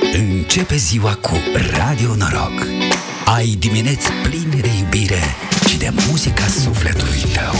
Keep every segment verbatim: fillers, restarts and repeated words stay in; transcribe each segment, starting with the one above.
Începe ziua cu Radio Noroc. Ai dimineți pline de iubire și de muzica sufletului tău.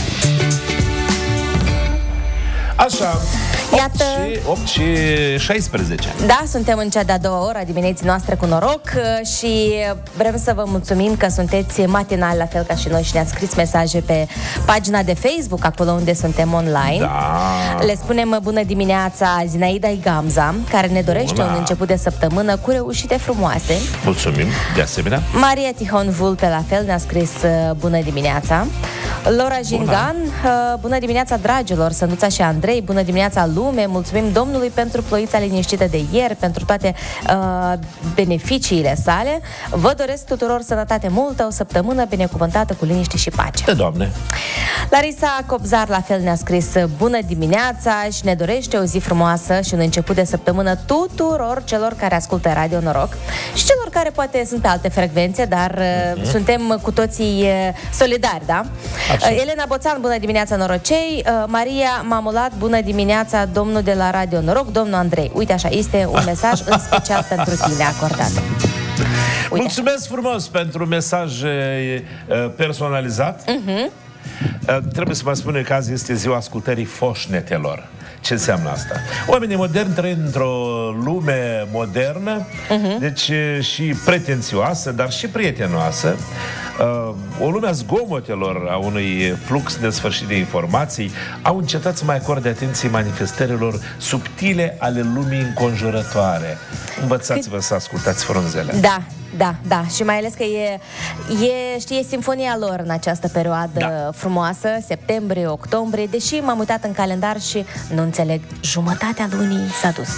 Așa, Iată, opt și șaisprezece. Da, suntem în cea de-a doua oră a dimineții noastre cu noroc și vrem să vă mulțumim că sunteți matinali la fel ca și noi și ne-ați scris mesaje pe pagina de Facebook, acolo unde suntem online. Da. Le spunem bună dimineața Zinaida Igamza, care ne dorește Bună. un început de săptămână cu reușite frumoase. Mulțumim, de asemenea. Maria Tihon Vulpe la fel ne-a scris bună dimineața. Laura Jingan, bună, bună dimineața dragilor, Sănuța și Andrei, bună dimineața lume, mulțumim Domnului pentru ploița liniștită de ieri, pentru toate uh, beneficiile sale. Vă doresc tuturor sănătate multă, o săptămână binecuvântată cu liniște și pace. De Doamne. Larisa Cobzar la fel ne-a scris bună dimineața și ne dorește o zi frumoasă și un început de săptămână tuturor celor care ascultă Radio Noroc și celor care poate sunt pe alte frecvențe, dar uh-huh. suntem cu toții uh, solidari, da? Uh, Elena Boțan, bună dimineața norocei. uh, Maria Mamulat, bună dimineața domnul de la Radio Noroc, domnul Andrei. Uite așa, este un mesaj în special pentru tine acordat. Uite. Mulțumesc frumos pentru mesaj uh, personalizat. Uh-huh. uh, Trebuie să vă spun că azi este ziua ascultării foșnetelor. Ce înseamnă asta? Oamenii moderni trăind într-o lume modernă, uh-huh. deci și pretențioasă, dar și prietenoasă, uh, o lume a zgomotelor, a unui flux nesfârșit de informații, au încetat să mai acorde atenție manifestărilor subtile ale lumii înconjurătoare. Învățați-vă să ascultați frunzele. Da, da, da. Și mai ales că e, e, știi, e simfonia lor în această perioadă da. frumoasă, septembrie, octombrie, deși m-am uitat în calendar și nu înțeleg, jumătatea lunii s-a dus.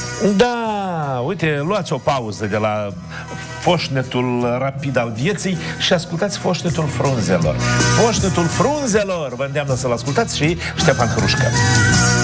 Da, uite, luați o pauză de la foșnetul rapid al vieții și ascultați foșnetul frunzelor. Foșnetul frunzelor vă îndeamnă să-l ascultați și Ștefan Hrușcă.